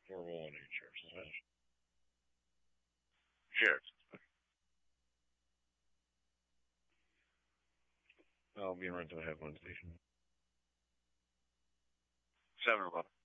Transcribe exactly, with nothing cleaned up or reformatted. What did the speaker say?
four oh one eight Sheriff's Dispatch. Sheriff's. I'll be in run to the headline station. seven eleven.